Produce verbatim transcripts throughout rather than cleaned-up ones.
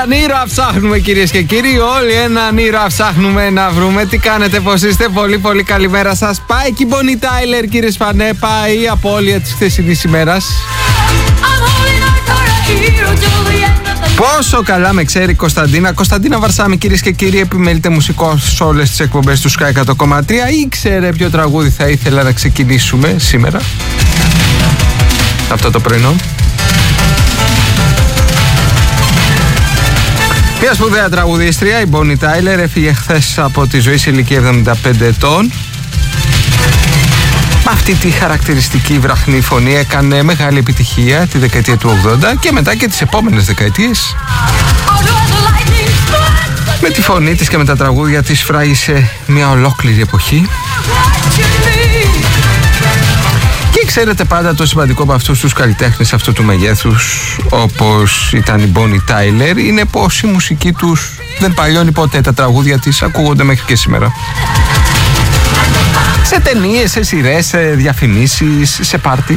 Έναν ήρωα ψάχνουμε, κυρίες και κύριοι. Όλοι έναν ήρωα ψάχνουμε να βρούμε. Τι κάνετε, πώς είστε? Πολύ πολύ καλημέρα σας. Πάει και η Bonnie Tyler, κύριε Σπανέ. Πάει η απώλεια της χθεσινής ημέρας. Πόσο καλά με ξέρει η Κωνσταντίνα. Κωνσταντίνα Βαρσάμι, κυρίες και κύριοι, επιμελείται μουσικό σε όλες τις εκπομπές του Sky εκατό κόμμα τρία. Ήξερε ποιο τραγούδι θα ήθελα να ξεκινήσουμε σήμερα, αυτό το πρωινό. Μια σπουδαία τραγουδίστρια, η Bonnie Tyler, έφυγε χθες από τη ζωή σε ηλικία εβδομήντα πέντε ετών. Με αυτή τη χαρακτηριστική βραχνή φωνή έκανε μεγάλη επιτυχία τη δεκαετία του ογδόντα και μετά και τις επόμενες δεκαετίες. Με τη φωνή της και με τα τραγούδια της φράγησε μια ολόκληρη εποχή. Και ξέρετε πάντα το σημαντικό από αυτούς τους καλλιτέχνες αυτού του μεγέθους, όπως ήταν η Bonnie Tyler, είναι πως η μουσική τους δεν παλιώνει ποτέ. Τα τραγούδια της ακούγονται μέχρι και σήμερα. Σε ταινίες, σε σειρές, σε διαφημίσεις, σε πάρτι.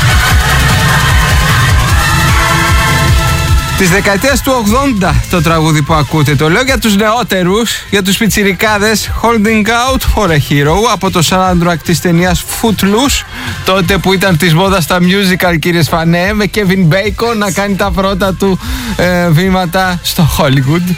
Της δεκαετίας του ογδόντα το τραγούδι που ακούτε. Το λέω για τους νεότερους, για τους πιτσιρικάδες. Holding out for a hero, από το soundtrack της ταινίας Footloose, τότε που ήταν της μόδας στα musical, κύριε Σφανέ, με Kevin Bacon να κάνει τα πρώτα του ε, βήματα στο Hollywood.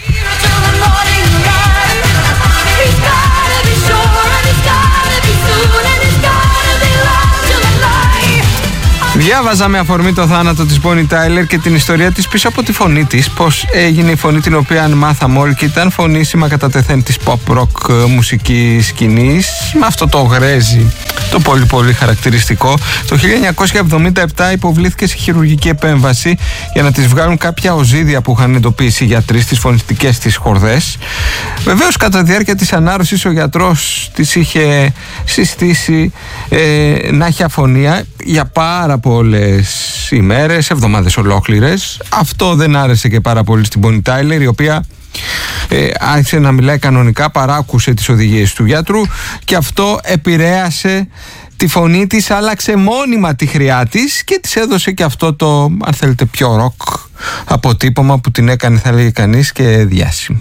Διάβαζα με αφορμή το θάνατο της Bonnie Tyler και την ιστορία της πίσω από τη φωνή της, πως έγινε η φωνή την οποία μάθαμε όλοι και ήταν φωνήσιμα κατά τεθέν της pop rock μουσικής σκηνής, με αυτό το γρέζι, το πολύ πολύ χαρακτηριστικό. Το χίλια εννιακόσια εβδομήντα επτά υποβλήθηκε σε χειρουργική επέμβαση για να της βγάλουν κάποια οζύδια που είχαν εντοπίσει οι γιατροί στις φωνητικές της χορδές. Βεβαίως κατά τη διάρκεια της ανάρρωσης ο γιατρός της είχε συστήσει ε, να έχει αφωνία για πάρα πολλές ημέρες, εβδομάδες ολόκληρες. Αυτό δεν άρεσε και πάρα πολύ στην Bonnie Tyler, η οποία ε, άρχισε να μιλάει κανονικά, παράκουσε τις οδηγίες του γιατρού και αυτό επηρέασε τη φωνή της, άλλαξε μόνιμα τη χρειά της και της έδωσε και αυτό το, αν θέλετε, πιο ροκ αποτύπωμα που την έκανε, θα λέγει κανείς, και διάσημη.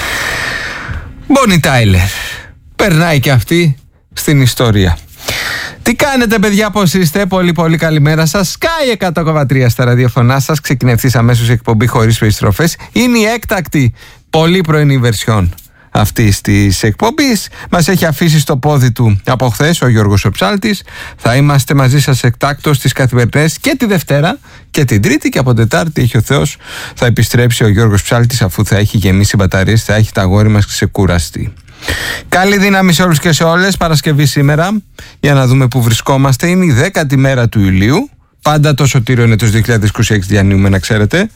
Bonnie Tyler περνάει και αυτή στην ιστορία. Τι κάνετε, παιδιά, πώς είστε? Πολύ πολύ καλημέρα σας. Sky εκατό κόμμα τρία στα ραδιοφωνά σας. Ξεκινάει ευθύς αμέσως η εκπομπή χωρίς περιστροφές. Είναι η έκτακτη πολύ πρωινή βερσιόν αυτής της εκπομπής. Μας έχει αφήσει στο πόδι του από χθες ο Γιώργος ο Ψάλτης. Θα είμαστε μαζί σας εκτάκτως τις καθημερινές και τη Δευτέρα και την Τρίτη, και από Τετάρτη, έχει ο Θεός, θα επιστρέψει ο Γιώργος Ψάλτης, αφού θα έχει γεμίσει μπαταρίες, θα έχει τα αγόρι μας ξεκουραστεί. Καλή δύναμη σε όλους και σε όλες. Παρασκευή σήμερα, για να δούμε που βρισκόμαστε. Είναι η δέκατη μέρα του Ηλίου. Πάντα το σωτήριο είναι το δύο χιλιάδες είκοσι έξι, διανύουμε, να ξέρετε.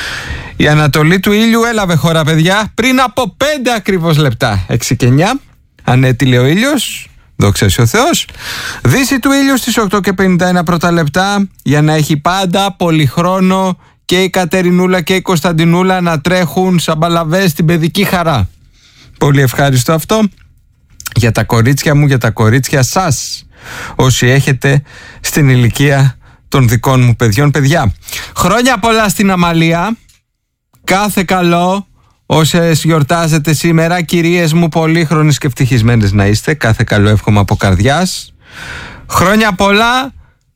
Η ανατολή του ήλιου έλαβε χώρα, παιδιά, πριν από πέντε ακριβώς λεπτά. έξι και εννιά ανέτειλε ο ήλιος, δόξα σε ο Θεός. Δύση του ήλιου στις οκτώ και πενήντα ένα πρώτα λεπτά, για να έχει πάντα πολύ χρόνο και η Κατερινούλα και η Κωνσταντινούλα να τρέχουν σαν μπαλαβές στην παιδική χαρά. Πολύ ευχάριστο αυτό για τα κορίτσια μου, για τα κορίτσια σας, όσοι έχετε στην ηλικία των δικών μου παιδιών. Παιδιά, χρόνια πολλά στην Αμαλία. Κάθε καλό όσες γιορτάζετε σήμερα. Κυρίες μου, πολύχρονες και ευτυχισμένες να είστε. Κάθε καλό εύχομαι από καρδιάς. Χρόνια πολλά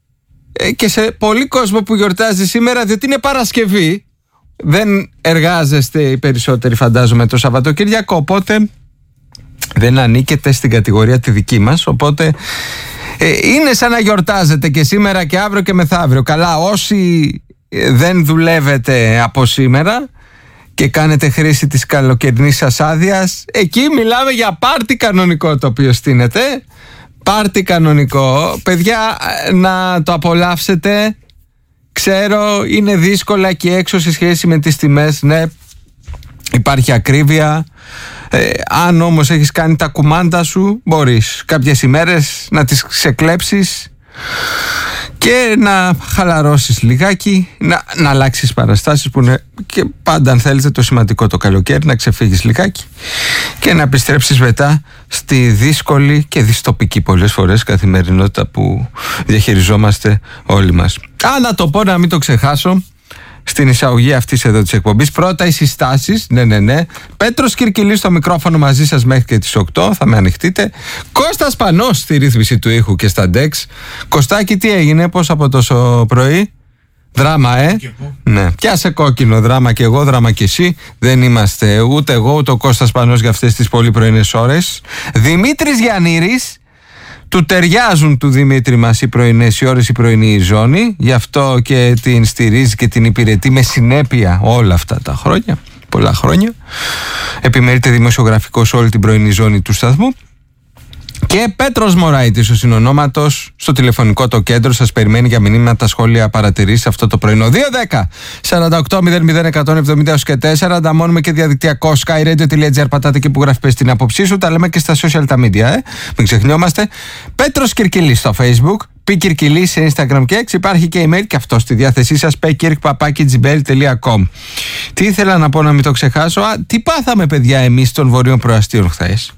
και σε πολύ κόσμο που γιορτάζει σήμερα, διότι είναι Παρασκευή. Δεν εργάζεστε οι περισσότεροι, φαντάζομαι, το Σαββατοκύριακο, οπότε δεν ανήκετε στην κατηγορία τη δική μας, οπότε ε, είναι σαν να γιορτάζετε και σήμερα και αύριο και μεθαύριο. Καλά, όσοι δεν δουλεύετε από σήμερα και κάνετε χρήση της καλοκαιρινής σας άδειας, εκεί μιλάμε για πάρτι κανονικό το οποίο στείνεται. Πάρτι κανονικό. Παιδιά, να το απολαύσετε. Ξέρω, είναι δύσκολα και έξω σε σχέση με τις τιμές, ναι, υπάρχει ακρίβεια. Ε, αν όμως έχεις κάνει τα κουμάντα σου, μπορείς κάποιες ημέρες να τις ξεκλέψεις και να χαλαρώσεις λιγάκι, να, να αλλάξεις παραστάσεις, που είναι και πάντα, αν θέλετε, το σημαντικό το καλοκαίρι, να ξεφύγεις λιγάκι και να επιστρέψεις μετά στη δύσκολη και δυστοπική πολλές φορές καθημερινότητα που διαχειριζόμαστε όλοι μας. Α, να το πω, να μην το ξεχάσω, στην εισαγωγή αυτής εδώ της εκπομπής. Πρώτα οι συστάσεις, ναι ναι ναι. Πέτρος Κυρκυλής στο μικρόφωνο μαζί σας μέχρι και τις οκτώ, θα με ανοιχτείτε. Κώστας Πανός στη ρύθμιση του ήχου και στα ντεξ. Κωστάκη, τι έγινε, πώς από τόσο πρωί? Δράμα, ε! Ναι, πιάσε κόκκινο, δράμα και εγώ, δράμα και εσύ. Δεν είμαστε ούτε εγώ ούτε ο Κώστας Πανός για αυτές τις πολύ πρωινές ώρες. Δημήτρης Γιαννήρης. Του ταιριάζουν του Δημήτρη μας οι πρωινές οι ώρες, η πρωινή ζώνη. Γι' αυτό και την στηρίζει και την υπηρετεί με συνέπεια όλα αυτά τα χρόνια. Πολλά χρόνια. Επιμερείται δημοσιογραφικός όλη την πρωινή ζώνη του σταθμού. Και Πέτρος Μωράητης, ο συνονόματος, στο τηλεφωνικό το κέντρο σας περιμένει για μηνύματα, σχόλια, παρατηρήσεις αυτό το πρωινό. δύο δέκα σαράντα οκτώ μηδέν μηδέν εκατόν εβδομήντα και τέσσερα. Ανταμώνουμε και διαδικτυακό skyradio.gr. Πατάτε και που γράφει πες την άποψή σου. Τα λέμε και στα social τα media, ε. Μην ξεχνιόμαστε. Πέτρος Κυρκυλής στο Facebook. Πι Κυρκυλής σε Instagram και X. Υπάρχει και email και αυτό στη διάθεσή σας. πεκυρκ παπάκι τζι μπι ελ τελεία κομ. Τι ήθελα να πω, να μην το ξεχάσω. Α, τι πάθαμε, παιδιά, εμείς των Βορείων Προαστίων χθες?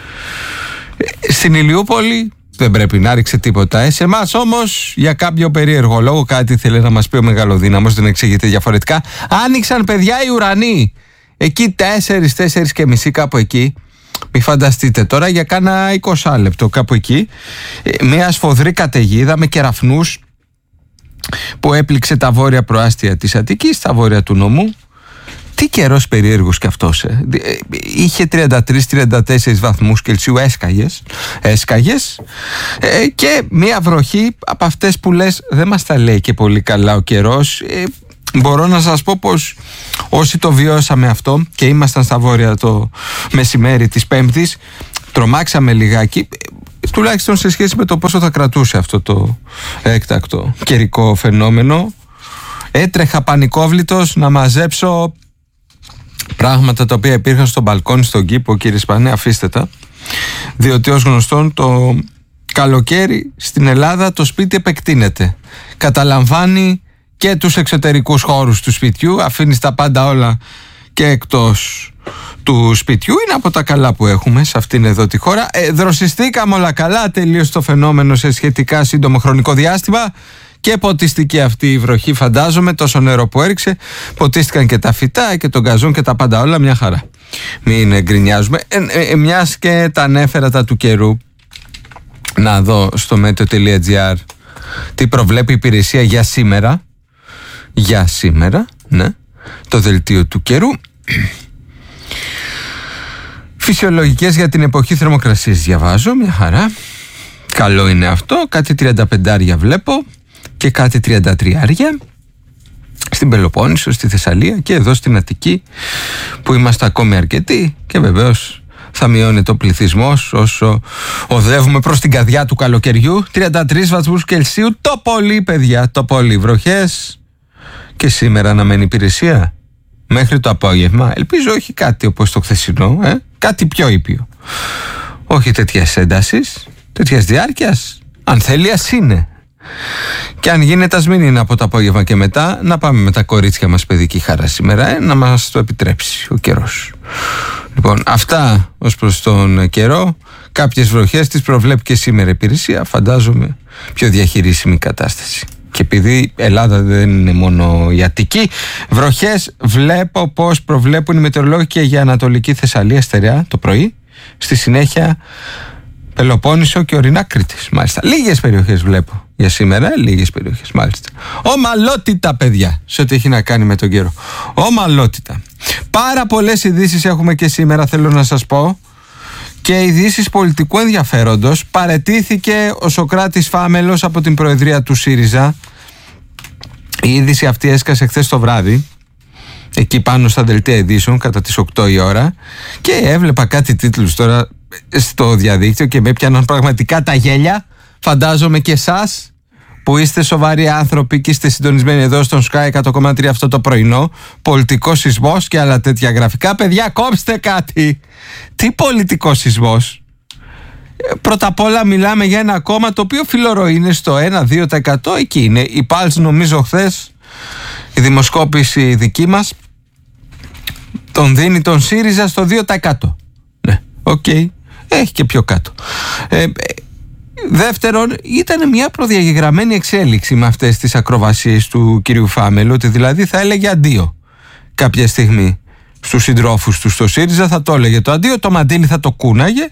Στην Ηλιούπολη δεν πρέπει να ρίξει τίποτα. Ε. Σε εμάς όμως, για κάποιο περίεργο λόγο, κάτι θέλει να μας πει ο μεγαλοδύναμος, δεν εξηγείται διαφορετικά. Άνοιξαν, παιδιά, οι ουρανοί. Εκεί τέσσερις, τέσσερις και μισή, κάπου εκεί. Μη φανταστείτε τώρα, για κάνα είκοσι λεπτό κάπου εκεί. Μια σφοδρή καταιγίδα με κεραφνούς που έπληξε τα βόρεια προάστια της Αττικής, τα βόρεια του νομού. Τι καιρός περίεργος κι αυτός, ε. Είχε τριάντα τρεις τριάντα τέσσερις βαθμούς Κελσίου, έσκαγες, έσκαγες ε, και μία βροχή από αυτές που λες δεν μας τα λέει και πολύ καλά ο καιρός. ε, Μπορώ να σας πω πως όσοι το βιώσαμε αυτό και ήμασταν στα βόρεια το μεσημέρι της Πέμπτης, τρομάξαμε λιγάκι, τουλάχιστον σε σχέση με το πόσο θα κρατούσε αυτό το έκτακτο καιρικό φαινόμενο. Έτρεχα πανικόβλητος να μαζέψω πράγματα τα οποία υπήρχαν στο μπαλκόνι, στον κήπο, κύριε Σπανέ, αφήστε τα. Διότι ως γνωστόν το καλοκαίρι στην Ελλάδα το σπίτι επεκτείνεται. Καταλαμβάνει και τους εξωτερικούς χώρους του σπιτιού, αφήνεις τα πάντα όλα και εκτός του σπιτιού. Είναι από τα καλά που έχουμε σε αυτήν εδώ τη χώρα. Ε, δροσιστήκαμε όλα καλά, τελείωσε το φαινόμενο σε σχετικά σύντομο χρονικό διάστημα. Και ποτιστική αυτή η βροχή, φαντάζομαι, τόσο νερό που έριξε. Ποτίστηκαν και τα φυτά και τον γκαζόν και τα πάντα όλα, μια χαρά. Μην γκρινιάζουμε. Ε, ε, ε, μιας και τα ανέφερα τα του καιρού, να δω στο meteo.gr τι προβλέπει η υπηρεσία για σήμερα. Για σήμερα, ναι. Το δελτίο του καιρού. Φυσιολογικές για την εποχή θερμοκρασίας διαβάζω, μια χαρά. Καλό είναι αυτό. Κάτι τριάντα πέντε βλέπω και κάτι τριάντα τρία στην Πελοπόννησο, στη Θεσσαλία και εδώ στην Αττική που είμαστε ακόμη αρκετοί, και βεβαίως θα μειώνεται ο πληθυσμός όσο οδεύουμε προς την καρδιά του καλοκαιριού. Τριάντα τρεις βαθμούς Κελσίου το πολύ, παιδιά, το πολύ. Βροχές και σήμερα αναμένει υπηρεσία μέχρι το απόγευμα. Ελπίζω όχι κάτι όπως το χθεσινό, ε? Κάτι πιο ήπιο, όχι τέτοιας έντασης, τέτοιας διάρκειας. Αν θέλει, ας είναι. Και αν γίνεται, ας μην είναι από το απόγευμα και μετά. Να πάμε με τα κορίτσια μας παιδική χαρά σήμερα, ε, να μας το επιτρέψει ο καιρός. Λοιπόν, αυτά ως προς τον καιρό. Κάποιες βροχές τις προβλέπει και σήμερα η υπηρεσία. Φαντάζομαι πιο διαχειρίσιμη κατάσταση. Και επειδή η Ελλάδα δεν είναι μόνο η Αττική, βροχές βλέπω πως προβλέπουν οι μετεωρολόγοι και για Ανατολική Θεσσαλία στερεά το πρωί. Στη συνέχεια Πελοπόννησο και ορεινά Κρήτης, μάλιστα. Λίγες περιοχές βλέπω για σήμερα, λίγες περιοχές, μάλιστα. Ομαλότητα, παιδιά, σε ό,τι έχει να κάνει με τον καιρό. Ομαλότητα. Πάρα πολλές ειδήσεις έχουμε και σήμερα, θέλω να σας πω. Και ειδήσεις πολιτικού ενδιαφέροντος. Παραιτήθηκε ο Σωκράτης Φάμελος από την προεδρία του ΣΥΡΙΖΑ. Η είδηση αυτή έσκασε χθες το βράδυ, εκεί πάνω στα δελτία ειδήσεων κατά τις οκτώ η ώρα, και έβλεπα κάτι τίτλους τώρα στο διαδίκτυο και με έπιαναν πραγματικά τα γέλια. Φαντάζομαι και εσάς που είστε σοβαροί άνθρωποι και είστε συντονισμένοι εδώ στον Sky εκατό κόμμα τρία αυτό το πρωινό. Πολιτικός σεισμός και άλλα τέτοια γραφικά. Παιδιά, κόψτε κάτι. Τι πολιτικός σεισμός? Πρώτα απ' όλα μιλάμε για ένα κόμμα το οποίο φιλορροεί, είναι στο ένα με δύο τοις εκατό. Εκεί είναι. Η Πάλς, νομίζω χθες η δημοσκόπηση δική μας τον δίνει τον ΣΥΡΙΖΑ στο δύο τοις εκατό. Ναι, οκ. Okay. Έχει και πιο κάτω. Ε, Δεύτερον, ήταν μια προδιαγεγραμμένη εξέλιξη με αυτές τις ακροβασίες του κυρίου Φάμελου, ότι δηλαδή θα έλεγε αντίο κάποια στιγμή στους συντρόφους του στο ΣΥΡΙΖΑ, θα το έλεγε το αντίο, το μαντίλι θα το κούναγε.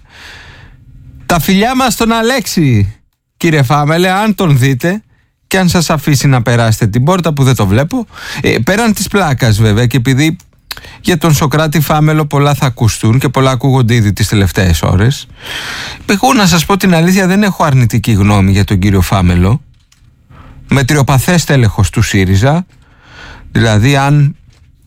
Τα φιλιά μας στον Αλέξη, κύριε Φάμελε, αν τον δείτε και αν σας αφήσει να περάσετε την πόρτα, που δεν το βλέπω, ε, πέραν της πλάκας βέβαια, και επειδή για τον Σωκράτη Φάμελο πολλά θα ακουστούν και πολλά ακούγονται ήδη τις τελευταίες ώρες, εγώ να σας πω την αλήθεια, δεν έχω αρνητική γνώμη για τον κύριο Φάμελο. Μετριοπαθές τέλεχος του ΣΥΡΙΖΑ, δηλαδή αν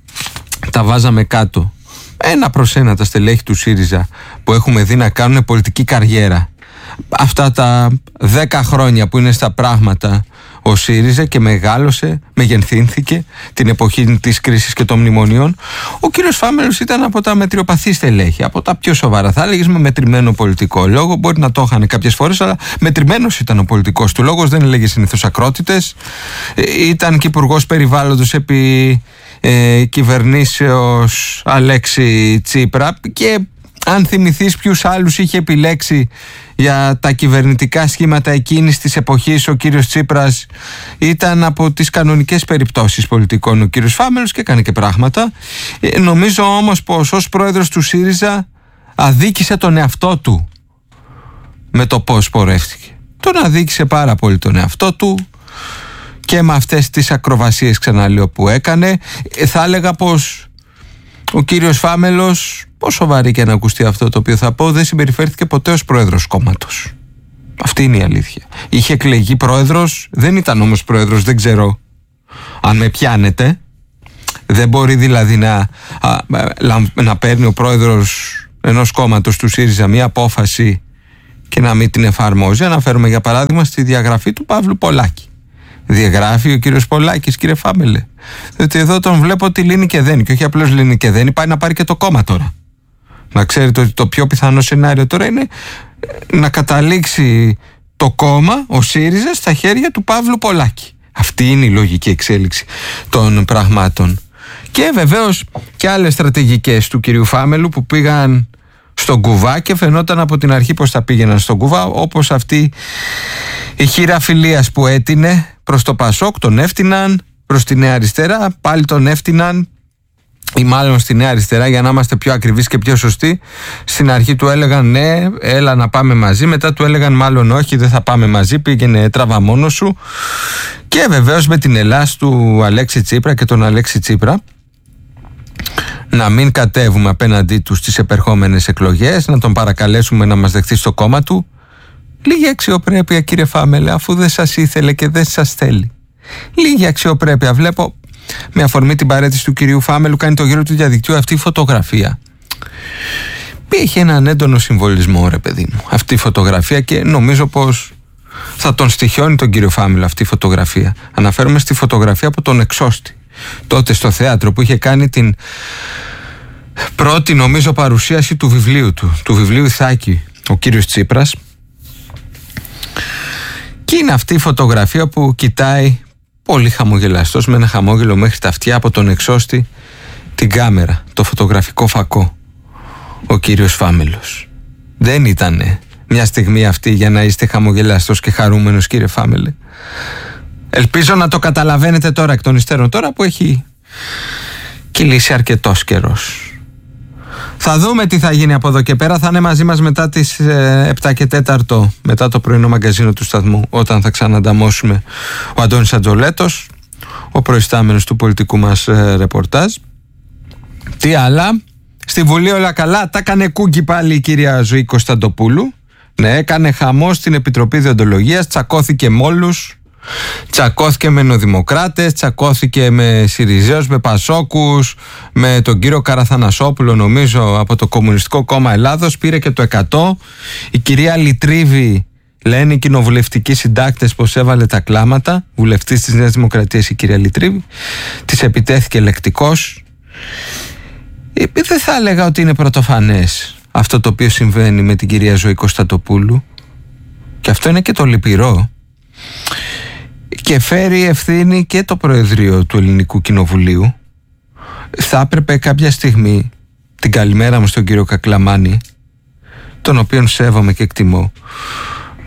τα βάζαμε κάτω ένα προς ένα τα στελέχη του ΣΥΡΙΖΑ που έχουμε δει να κάνουν πολιτική καριέρα αυτά τα δέκα χρόνια που είναι στα πράγματα ο ΣΥΡΙΖΑ και μεγάλωσε, μεγενθύνθηκε την εποχή της κρίσης και των μνημονίων, ο κύριος Φάμελος ήταν από τα μετριοπαθή στελέχη, από τα πιο σοβαρά, θα έλεγες, με μετρημένο πολιτικό λόγο. Μπορεί να το είχαν κάποιες φορές, αλλά μετρημένος ήταν ο πολιτικός του λόγος, δεν έλεγε συνήθως ακρότητες. Ήταν και υπουργός περιβάλλοντος επί ε, κυβερνήσεως Αλέξη Τσίπρα, και αν θυμηθείς ποιους άλλους είχε επιλέξει για τα κυβερνητικά σχήματα εκείνης της εποχής ο κύριος Τσίπρας, ήταν από τις κανονικές περιπτώσεις πολιτικών ο κύριος Φάμελος και έκανε και πράγματα. Ε, νομίζω όμως πως ως πρόεδρος του ΣΥΡΙΖΑ αδίκησε τον εαυτό του με το πώς πορεύτηκε. Τον αδίκησε πάρα πολύ τον εαυτό του και με αυτές τις ακροβασίες, ξαναλέω, που έκανε. Ε, θα έλεγα πως ο κύριος Φάμελος, πόσο βαρύ και να ακουστεί αυτό το οποίο θα πω, δεν συμπεριφέρθηκε ποτέ ως πρόεδρος κόμματος. Αυτή είναι η αλήθεια. Είχε εκλεγεί πρόεδρος, δεν ήταν όμως πρόεδρος, δεν ξέρω αν με πιάνετε. Δεν μπορεί δηλαδή να, α, να παίρνει ο πρόεδρος ενός κόμματος του ΣΥΡΙΖΑ μια απόφαση και να μην την εφαρμόζει. Αναφέρουμε για παράδειγμα στη διαγραφή του Παύλου Πολάκη. Διαγράφει ο κύριος Πολάκης, κύριε Φάμελε? Διότι εδώ τον βλέπω ότι λύνει και δένει, και όχι απλώς λύνει και δένει, πάει να πάρει και το κόμμα τώρα. Να ξέρετε ότι το πιο πιθανό σενάριο τώρα είναι να καταλήξει το κόμμα, ο ΣΥΡΙΖΑ, στα χέρια του Παύλου Πολάκη. Αυτή είναι η λογική εξέλιξη των πραγμάτων. Και βεβαίως και άλλες στρατηγικές του κυρίου Φάμελου που πήγαν στον κουβά και φαινόταν από την αρχή πως θα πήγαιναν στον κουβά, όπως αυτή η χείρα φιλίας που έτεινε προς το Πασόκ, τον έφτυναν, προς τη Νέα Αριστερά πάλι τον έφτυναν, ή μάλλον στη Νέα Αριστερά, για να είμαστε πιο ακριβείς και πιο σωστοί. Στην αρχή του έλεγαν ναι, έλα να πάμε μαζί, μετά του έλεγαν μάλλον όχι, δεν θα πάμε μαζί, πήγαινε τραβά μόνος σου. Και βεβαίως με την Ελλάς του Αλέξη Τσίπρα και τον Αλέξη Τσίπρα να μην κατέβουμε απέναντί του στις επερχόμενες εκλογές, να τον παρακαλέσουμε να μας δεχτεί στο κόμμα του. Λίγη αξιοπρέπεια, κύριε Φάμελε, αφού δεν σας ήθελε και δεν σας θέλει. Λίγη αξιοπρέπεια. Βλέπω με αφορμή την παρέτηση του κυρίου Φάμελου, κάνει το γύρο του διαδικτύου αυτή η φωτογραφία. Είχε έναν έντονο συμβολισμό, ρε παιδί μου, αυτή η φωτογραφία, και νομίζω πως θα τον στοιχιώνει τον κύριο Φάμελο αυτή η φωτογραφία. Αναφέρομαι στη φωτογραφία από τον εξώστη, τότε στο θέατρο, που είχε κάνει την πρώτη, νομίζω, παρουσίαση του βιβλίου του, του βιβλίου Ιθάκη, ο κύριος Τσίπρας. Και είναι αυτή η φωτογραφία που κοιτάει πολύ χαμογελαστός, με ένα χαμόγελο μέχρι τα αυτιά, από τον εξώστη την κάμερα, το φωτογραφικό φακό, ο κύριος Φάμελος. Δεν ήτανε μια στιγμή αυτή για να είστε χαμογελαστός και χαρούμενος, κύριε Φάμελε. Ελπίζω να το καταλαβαίνετε τώρα εκ των υστέρων, τώρα που έχει κυλήσει αρκετός καιρός. Θα δούμε τι θα γίνει από εδώ και πέρα. Θα είναι μαζί μας μετά τις ε, επτά και τέταρτο, μετά το πρωινό μαγκαζίνο του σταθμού, όταν θα ξανανταμώσουμε ο Αντώνης Ατζολέτος, ο προϊστάμενος του πολιτικού μας ε, ρεπορτάζ. Τι άλλα? Στη Βουλή όλα καλά. Τα έκανε κούκι πάλι η κυρία Ζωή Κωνσταντοπούλου. Ναι, έκανε χαμό στην Επιτροπή Διοντολογίας, τσακώθηκε με όλους. Τσακώθηκε με νεοδημοκράτες, τσακώθηκε με Συριζέους, με Πασόκους, με τον κύριο Καραθανασόπουλο, νομίζω, από το Κομμουνιστικό Κόμμα Ελλάδος. Πήρε και το εκατό. Η κυρία Λιτρίβη, λένε οι κοινοβουλευτικοί συντάκτες, πως έβαλε τα κλάματα. Βουλευτής της Νέας Δημοκρατίας η κυρία Λιτρίβη. Της επιτέθηκε λεκτικός. Δεν θα έλεγα ότι είναι πρωτοφανές αυτό το οποίο συμβαίνει με την κυρία Ζωή Κωνσταντοπούλου, και αυτό είναι και το λυπηρό. Και φέρει ευθύνη και το Προεδρείο του Ελληνικού Κοινοβουλίου. Θα έπρεπε κάποια στιγμή, την καλημέρα μου στον κύριο Κακλαμάνη, τον οποίον σέβομαι και εκτιμώ,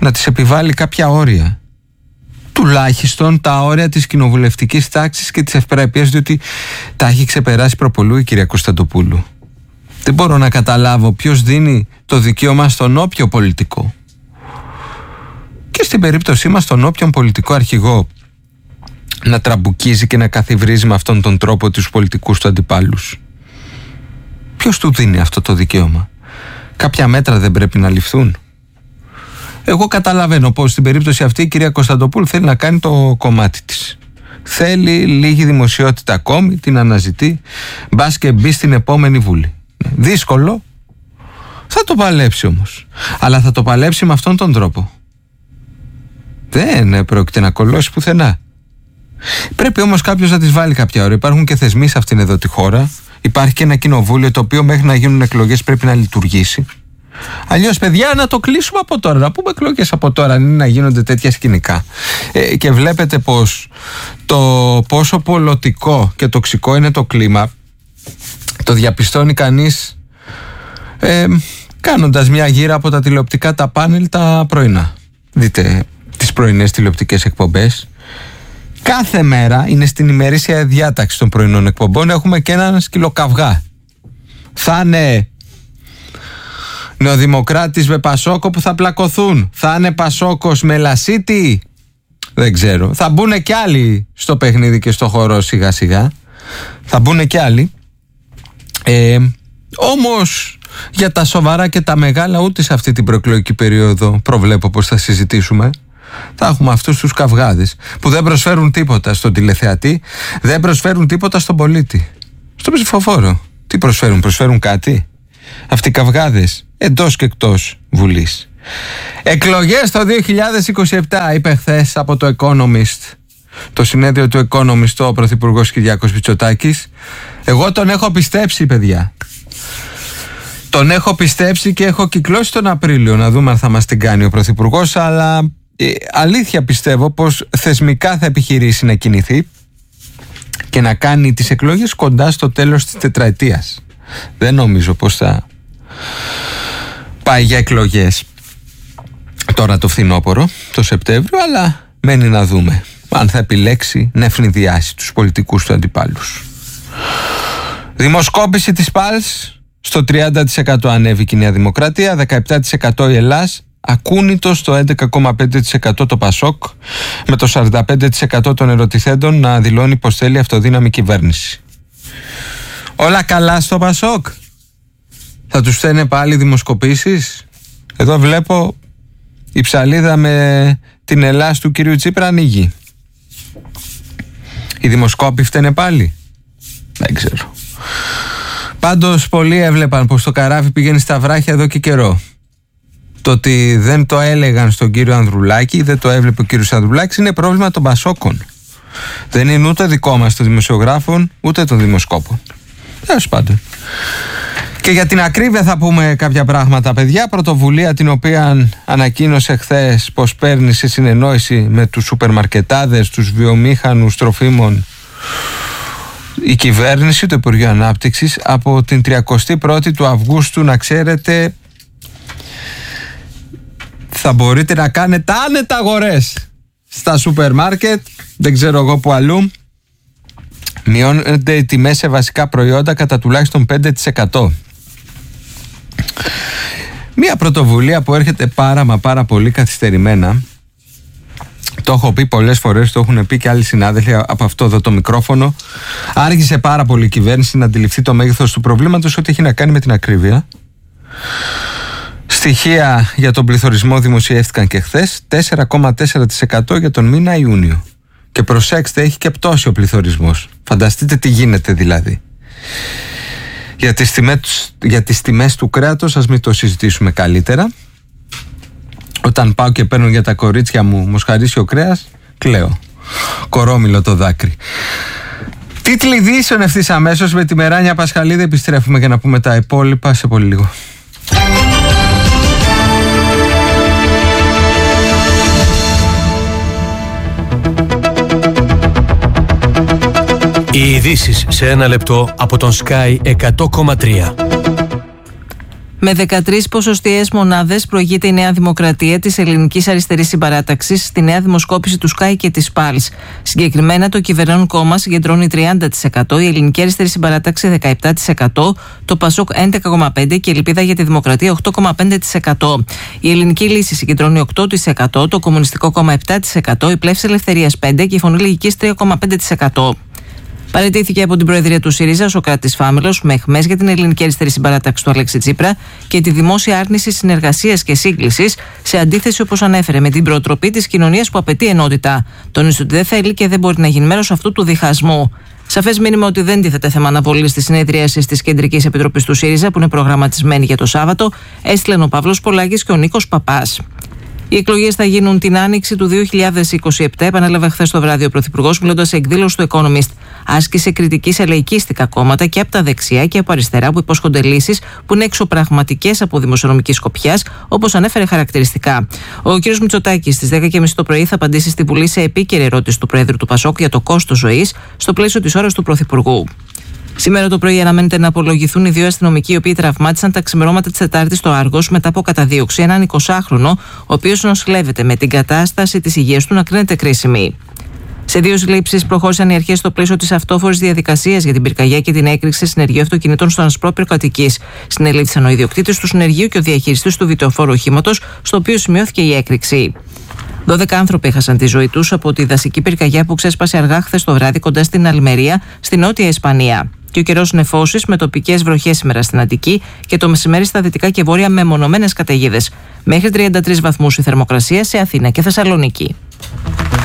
να της επιβάλλει κάποια όρια. Τουλάχιστον τα όρια της κοινοβουλευτικής τάξης και της ευπρέπειας, διότι τα έχει ξεπεράσει προπολού η κυρία Κωνσταντοπούλου. Δεν μπορώ να καταλάβω ποιος δίνει το δικαίωμα στον όποιο πολιτικό, και στην περίπτωσή μας τον όποιον πολιτικό αρχηγό, να τραμπουκίζει και να καθιβρίζει με αυτόν τον τρόπο τους πολιτικούς του αντιπάλους. Ποιος του δίνει αυτό το δικαίωμα? Κάποια μέτρα δεν πρέπει να ληφθούν? Εγώ καταλαβαίνω πως στην περίπτωση αυτή η κυρία Κωνσταντοπούλου θέλει να κάνει το κομμάτι της. Θέλει λίγη δημοσιότητα ακόμη, την αναζητεί, μπας και μπει στην επόμενη Βουλή. Δύσκολο, θα το παλέψει όμως. Αλλά θα το παλέψει με αυτόν τον τρόπο. Δεν πρόκειται να κολλώσει πουθενά. Πρέπει όμως κάποιος να της βάλει κάποια ώρα. Υπάρχουν και θεσμοί σε αυτήν εδώ τη χώρα. Υπάρχει και ένα κοινοβούλιο το οποίο μέχρι να γίνουν εκλογές πρέπει να λειτουργήσει. Αλλιώς, παιδιά, να το κλείσουμε από τώρα. Να πούμε εκλογές από τώρα, αν είναι να γίνονται τέτοια σκηνικά. Ε, και βλέπετε πως το πόσο πολιτικό και τοξικό είναι το κλίμα το διαπιστώνει κανείς ε, κάνοντας μια γύρα από τα τηλεοπτικά τα πάνελ τα πρωινά. Δείτε τις πρωινές τηλεοπτικές εκπομπές. Κάθε μέρα είναι στην ημερήσια διάταξη των πρωινών εκπομπών. Έχουμε και έναν σκυλοκαυγά. Θα είναι νεοδημοκράτης με Πασόκο που θα πλακωθούν. Θα είναι Πασόκος με Λασίτη. Δεν ξέρω. Θα μπουν και άλλοι στο παιχνίδι και στο χώρο σιγά σιγά. Θα μπουν και άλλοι. Ε, όμως για τα σοβαρά και τα μεγάλα ούτε σε αυτή την προεκλογική περίοδο προβλέπω πως θα συζητήσουμε. Θα έχουμε αυτούς τους καυγάδες που δεν προσφέρουν τίποτα στον τηλεθεατή, δεν προσφέρουν τίποτα στον πολίτη. Στον ψηφοφόρο τι προσφέρουν? Προσφέρουν κάτι αυτοί οι καυγάδες εντός και εκτός Βουλής? Εκλογές το δύο χιλιάδες είκοσι επτά, είπε χθες από το Economist, το συνέδριο του Economist, ο Πρωθυπουργός Κυριάκος Μητσοτάκης. Εγώ τον έχω πιστέψει, παιδιά. Τον έχω πιστέψει και έχω κυκλώσει τον Απρίλιο να δούμε αν θα μας την κάνει ο Πρωθυπουργός, αλλά ε, αλήθεια πιστεύω πως θεσμικά θα επιχειρήσει να κινηθεί και να κάνει τις εκλογές κοντά στο τέλος της τετραετίας. Δεν νομίζω πως θα πάει για εκλογές τώρα το φθινόπωρο, το Σεπτέμβριο, αλλά μένει να δούμε αν θα επιλέξει να ευνηδιάσει τους πολιτικούς του αντιπάλους. Δημοσκόπηση της ΠΑΛΣ, στο τριάντα τοις εκατό ανέβηκε η Νέα Δημοκρατία, δεκαεπτά τοις εκατό η Ελλάς, ακούνητο στο έντεκα κόμμα πέντε τοις εκατό το Πασόκ, με το σαράντα πέντε τοις εκατό των ερωτηθέντων να δηλώνει πως θέλει αυτοδύναμη κυβέρνηση. Όλα καλά στο Πασόκ? Θα τους φταίνε πάλι δημοσκοπήσεις? Εδώ βλέπω η ψαλίδα με την Ελλάς του κυρίου Τσίπρα ανοίγει. Οι δημοσκόποι φταίνε πάλι? Δεν ξέρω. Πάντως πολλοί έβλεπαν πως το καράβι πηγαίνει στα βράχια εδώ και καιρό. Το ότι δεν το έλεγαν στον κύριο Ανδρουλάκη, δεν το έβλεπε ο κύριος Ανδρουλάκης, είναι πρόβλημα των Πασόκων. Δεν είναι ούτε δικό μας των δημοσιογράφων, ούτε των δημοσκόπων. Τέλος πάντων. Και για την ακρίβεια θα πούμε κάποια πράγματα, παιδιά. Πρωτοβουλία την οποία ανακοίνωσε χθες πως παίρνει σε συνεννόηση με τους σούπερμαρκετάδες, τους βιομήχανους τροφίμων, η κυβέρνηση, το Υπουργείο Ανάπτυξης, από την τριαντάτη πρώτη του Αυγούστου, να ξέρετε, θα μπορείτε να κάνετε άνετα αγορές στα σούπερ μάρκετ, δεν ξέρω εγώ που αλλού. Μειώνονται οι τιμές σε βασικά προϊόντα κατά τουλάχιστον πέντε τοις εκατό. Μία πρωτοβουλία που έρχεται πάρα μα πάρα πολύ καθυστερημένα. Το έχω πει πολλές φορές, το έχουν πει και άλλοι συνάδελφοι από αυτό εδώ το μικρόφωνο. Άργησε πάρα πολύ η κυβέρνηση να αντιληφθεί το μέγεθος του προβλήματος, ό,τι έχει να κάνει με την ακρίβεια. Στοιχεία για τον πληθωρισμό δημοσιεύτηκαν και χθες, τέσσερα κόμμα τέσσερα τοις εκατό για τον μήνα Ιούνιο. Και προσέξτε, έχει και πτώσει ο πληθωρισμός. Φανταστείτε τι γίνεται δηλαδή. Για τις τιμές, για τις τιμές του κρέατος ας μην το συζητήσουμε καλύτερα. Όταν πάω και παίρνω για τα κορίτσια μου μοσχαρίσιο κρέας, κλαίω. Κορόμιλο το δάκρυ. Τίτλοι ειδήσεων ευθύς αμέσως με τη Μεράνια Πασχαλίδη. Επιστρέφουμε για να πούμε τα υπόλοιπα σε πολύ λίγο. Οι ειδήσεις σε ένα λεπτό από τον Sky εκατό κόμμα τρία. Με δεκατρείς ποσοστιαίες μονάδες προηγείται η Νέα Δημοκρατία της Ελληνικής Αριστερής Συμπαράταξης στη νέα δημοσκόπηση του Sky και της Pulse. Συγκεκριμένα, το κυβερνών κόμμα συγκεντρώνει τριάντα τοις εκατό, η Ελληνική Αριστερή Συμπαράταξη δεκαεπτά τοις εκατό, το Πασόκ έντεκα κόμμα πέντε τοις εκατό και η Ελπίδα για τη Δημοκρατία οκτώ κόμμα πέντε τοις εκατό. Η Ελληνική Λύση συγκεντρώνει οκτώ τοις εκατό, το Κομμουνιστικό Κόμμα επτά τοις εκατό, η Πλεύση Ελευθερίας πέντε τοις εκατό και η Φωνή Λογικής τρία κόμμα πέντε τοις εκατό. Παραιτήθηκε από την Προεδρία του ΣΥΡΙΖΑ ο Σωκράτης Φάμελος με αιχμές για την Ελληνική Αριστερή Συμπαράταξη του Αλέξη Τσίπρα και τη δημόσια άρνηση συνεργασίας και σύγκλησης, σε αντίθεση, όπως ανέφερε, με την προοτροπή της κοινωνίας που απαιτεί ενότητα. Τόνισε ότι δεν θέλει και δεν μπορεί να γίνει μέρος αυτού του διχασμού. Σαφές μήνυμα ότι δεν τίθεται θέμα αναβολή στη συνεδρίαση της Κεντρικής Επιτροπής του ΣΥΡΙΖΑ, που είναι προγραμματισμένη για το Σάββατο, έστειλαν ο Παύλος Πολάκης και ο Νίκος Παπάς. Οι εκλογές θα γίνουν την άνοιξη του δύο χιλιάδες είκοσι επτά, επανέλαβε χθες το βράδυ ο Πρωθυπουργός, μιλώντας σε εκδήλωση του Economist. Άσκησε κριτική σε λαϊκίστικα κόμματα και από τα δεξιά και από αριστερά που υπόσχονται λύσεις που είναι εξωπραγματικές από δημοσιονομική σκοπιάς, όπως ανέφερε χαρακτηριστικά. Ο κ. Μητσοτάκης στις δέκα και μισή το πρωί θα απαντήσει στη Βουλή σε επίκαιρη ερώτηση του Προέδρου του Πασόκ για το κόστος ζωής, στο πλαίσιο της ώρας του Πρωθυπουργού. Σήμερα το πρωί αναμένεται να απολογηθούν οι δύο αστυνομικοί οι οποίοι τραυμάτισαν τα ξημερώματα της Τετάρτης στο Άργος μετά από καταδίωξη έναν εικοσάχρονο, ο οποίος νοσηλεύεται με την κατάσταση της υγείας του να κρίνεται κρίσιμη. Σε δύο συλλήψεις προχώρησαν οι αρχές στο πλαίσιο της αυτόφορης διαδικασίας για την πυρκαγιά και την έκρηξη συνεργείου αυτοκινήτων στον Ασπρόπυργο κατοικής. Συνελήφθησαν ο ιδιοκτήτης του συνεργείου και ο διαχειριστής του βιτεοφόρου οχήματος, στο οποίο σημειώθηκε η έκρηξη. δώδεκα άνθρωποι έχασαν τη ζωή τους από τη δασική πυρκαγιά που ξέσπασε αργά χθες το βράδυ κοντά στην Αλμερία, στη Νότια Ισπανία. Και ο καιρός νεφώσεις με τοπικές βροχές σήμερα στην Αττική και το μεσημέρι στα δυτικά και βόρεια με μονομένες καταιγίδες. Μέχρι τριάντα τρεις βαθμούς η θερμοκρασία σε Αθήνα και Θεσσαλονίκη.